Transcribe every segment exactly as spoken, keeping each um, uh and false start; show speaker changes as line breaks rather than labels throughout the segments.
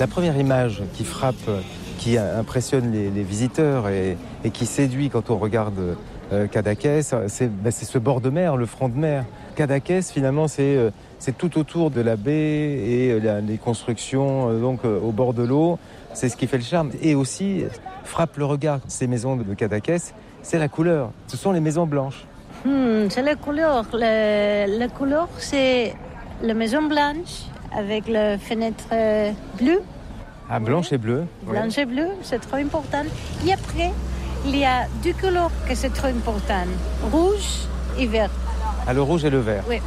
La première image qui frappe, qui impressionne les, les visiteurs et, et qui séduit quand on regarde euh, Cadaqués, c'est, ben, c'est ce bord de mer, le front de mer. Cadaqués, finalement, c'est, euh, c'est tout autour de la baie et la, les constructions euh, donc, euh, au bord de l'eau. C'est ce qui fait le charme. Et aussi, frappe le regard, ces maisons de Cadaqués, c'est la couleur. Ce sont les maisons blanches.
Hmm, c'est la couleur. La, la couleur, c'est la maison blanche avec la fenêtre bleue.
Ah, blanche oui. et bleue.
Blanche oui. et bleue, c'est trop important. Et après, il y a deux couleurs que c'est trop important. Rouge et vert.
Ah, le rouge et le vert.
Oui.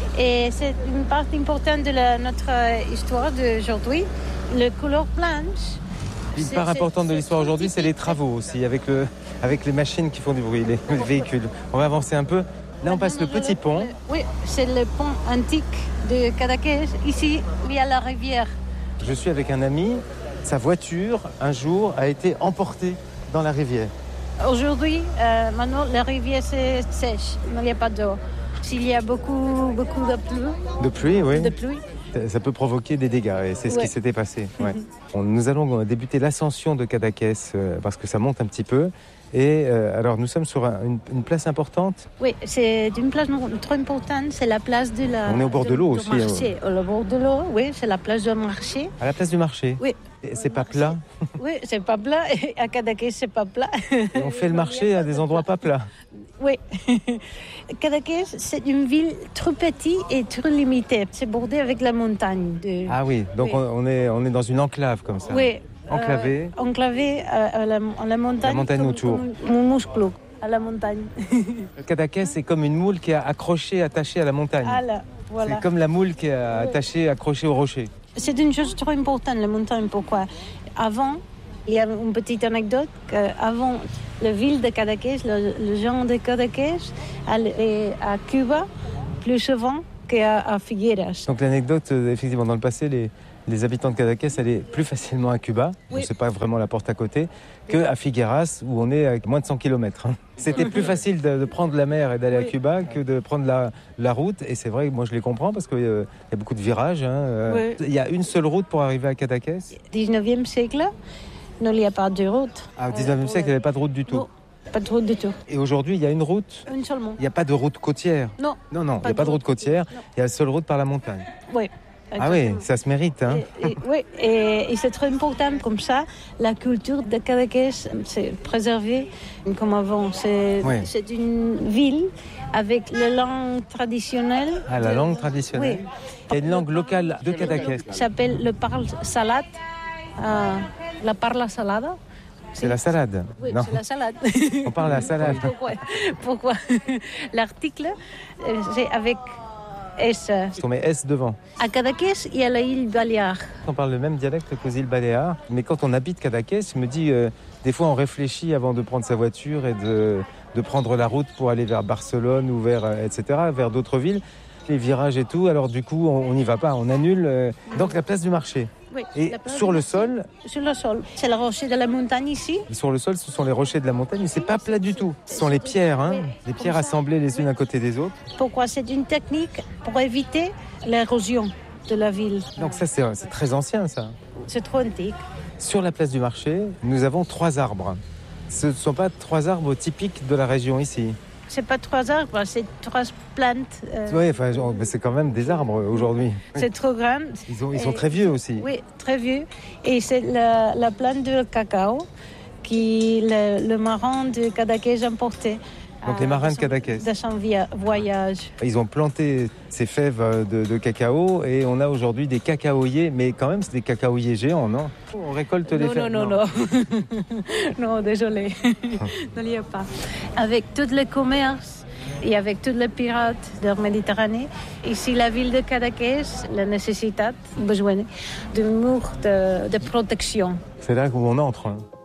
Et c'est une partie importante de la, notre histoire d'aujourd'hui. La couleur blanche.
Une part importante de l'histoire aujourd'hui, c'est les travaux aussi, avec, le, avec les machines qui font du bruit, les, les véhicules. On va avancer un peu. Là, on passe le petit pont.
Oui, c'est le pont antique de Cadaqués. Ici, il y a la rivière.
Je suis avec un ami. Sa voiture, un jour, a été emportée dans la rivière.
Aujourd'hui, euh, maintenant, la rivière c'est sèche. Il n'y a pas d'eau. S'il y a beaucoup, beaucoup de pluie.
De pluie, oui.
De pluie.
Ça peut provoquer des dégâts et c'est ce ouais. qui s'était passé. Ouais. Nous allons débuter l'ascension de Cadaqués euh, parce que ça monte un petit peu. Et euh, alors nous sommes sur un, une, une place importante.
Oui, c'est une place trop importante. C'est la place de la.
On est au bord de, de l'eau aussi.
Marché.
Euh...
Au bord de l'eau, oui, c'est la place du marché.
À la place du marché.
Oui.
Et c'est pas plat.
Oui, c'est pas plat. À Cadaqués, c'est pas plat.
Et on fait le marché à des endroits pas plats.
Oui. Cadaqués, c'est une ville trop petite et trop limitée. C'est bordé avec la montagne. De...
Ah oui, donc oui. On, est, on est dans une enclave comme ça.
Oui.
Enclavé.
Euh, enclavé à, à, la, à la montagne.
La montagne
comme,
autour.
Comme mon muscle à la montagne.
Cadaqués, c'est comme une moule qui est accrochée, attachée à la montagne.
Ah là, voilà.
C'est comme la moule qui est attachée, accrochée au rocher.
C'est une chose trop importante, la montagne. Pourquoi ? Avant, il y a une petite anecdote qu'avant, la ville de Cadaqués, le, le genre de Cadaqués, allait à Cuba plus souvent qu'à à Figueras.
Donc l'anecdote, effectivement, dans le passé, les, les habitants de Cadaqués allaient plus facilement à Cuba, oui. C'est pas vraiment la porte à côté, qu'à Figueras, où on est à moins de cent kilomètres. C'était plus facile de, de prendre la mer et d'aller oui. à Cuba que de prendre la, la route. Et c'est vrai que moi je les comprends parce qu'il euh, y a beaucoup de virages. Hein, euh, oui. Il y a une seule route pour arriver à Cadaqués.
dix-neuvième siècle, il n'y a pas de route.
Ah, au dix-neuvième siècle, il n'y avait pas de route du tout.
Non. Pas de route du tout.
Et aujourd'hui, il y a une route.
Une seulement.
Il n'y a pas de route côtière.
Non.
Non, non, il n'y a pas de route côtière. Non. Il y a la seule route par la montagne.
Oui.
Ah oui, ça se mérite. Hein.
Et, et, oui, et, et c'est très important comme ça. La culture de Cadaqués, c'est préservé comme avant. C'est, oui. c'est une ville avec la langue traditionnelle.
Ah, la de... langue traditionnelle. Oui. Il y a une langue locale de Cadaqués.
Ça s'appelle le parle salade, euh, la parla salada.
C'est la salade.
Oui,
non.
c'est la salade.
On parle la salade.
Pourquoi, Pourquoi L'article, c'est avec S.
On met S devant.
À Cadaqués, il y a l'île Baléares.
On parle le même dialecte qu'aux îles Baléares. Mais quand on habite Cadaqués, je me dis, euh, des fois on réfléchit avant de prendre sa voiture et de, de prendre la route pour aller vers Barcelone ou vers, euh, et cetera, vers d'autres villes. Les virages et tout, alors du coup on n'y va pas, on annule. Euh, donc la place du marché.
Oui,
et sur le sol.
Sur le sol. C'est le rocher de la montagne ici.
Sur le sol, ce sont les rochers de la montagne, mais c'est pas plat du tout. Ce sont les pierres, hein, les pierres assemblées les unes à côté des autres.
Pourquoi ? C'est une technique pour éviter l'érosion de la ville.
Donc ça, c'est, c'est très ancien, ça.
C'est trop antique.
Sur la place du marché, nous avons trois arbres. Ce ne sont pas trois arbres typiques de la région ici.
C'est pas trois arbres, c'est trois plantes. Euh...
Oui, enfin, c'est quand même des arbres aujourd'hui.
C'est trop grand.
Ils, sont, ils sont très vieux aussi.
Oui, très vieux. Et c'est la, la plante de cacao qui le, le marin de Cadaqués importait.
Donc les marins de Cadaqués.
De son via- voyage.
Ils ont planté ces fèves de, de cacao et on a aujourd'hui des cacaoyers, mais quand même c'est des cacaoyers géants, non ? On récolte les
non,
fèves.
Non, non, non, non. Non, désolé. Il n'y a pas. Avec tout le commerce et avec tous les pirates de la Méditerranée, ici la ville de Cadaqués, la nécessité, besoin de murs de, de protection.
C'est là où on entre. Hein.